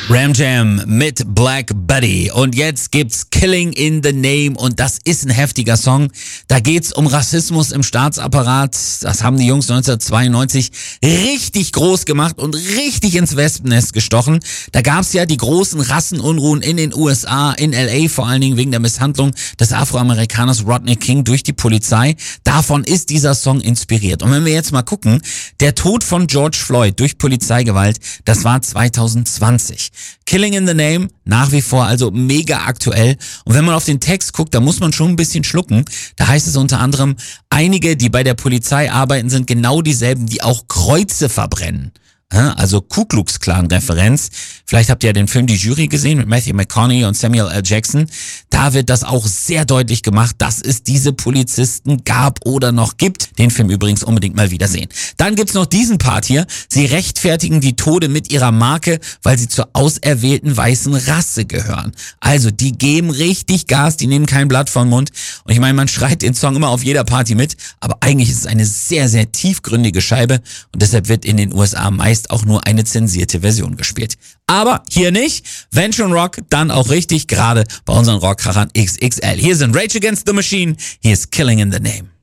Ram Jam mit Black Buddy. Und jetzt gibt's Killing in the Name und das ist ein heftiger Song. Da geht's um Rassismus im Staatsapparat. Das haben die Jungs 1992 richtig groß gemacht und richtig ins Wespennest gestochen. Da gab's ja die großen Rassenunruhen in den USA, in LA vor allen Dingen wegen der Misshandlung des Afroamerikaners Rodney King durch die Polizei. Davon ist dieser Song inspiriert. Und wenn wir jetzt mal gucken, der Tod von George Floyd durch Polizeigewalt, das war 2020. Killing in the Name, nach wie vor also mega aktuell. Und wenn man auf den Text guckt, da muss man schon ein bisschen schlucken. Da heißt es unter anderem, einige, die bei der Polizei arbeiten, sind genau dieselben, die auch Kreuze verbrennen. Also Ku Klux Klan Referenz. Vielleicht habt ihr ja den Film Die Jury gesehen mit Matthew McConaughey und Samuel L. Jackson. Da wird das auch sehr deutlich gemacht, dass es diese Polizisten gab oder noch gibt. Den Film übrigens unbedingt mal wieder sehen. Dann gibt's noch diesen Part hier. Sie rechtfertigen die Tode mit ihrer Marke, weil sie zur auserwählten weißen Rasse gehören. Also die geben richtig Gas, die nehmen kein Blatt vom Mund. Und ich meine, man schreit den Song immer auf jeder Party mit, aber eigentlich ist es eine sehr, sehr tiefgründige Scheibe und deshalb wird in den USA meist auch nur eine zensierte Version gespielt. Aber hier nicht. Wenn schon Rock, dann auch richtig, gerade bei unseren Rockkrachern XXL. Hier sind Rage Against the Machine. Hier ist Killing in the Name.